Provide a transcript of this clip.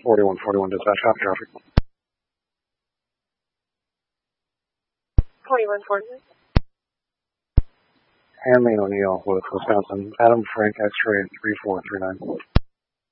4141 dispatch, copy traffic. 4141. Hanley O'Neill with Wisconsin, Adam Frank X-ray 3439.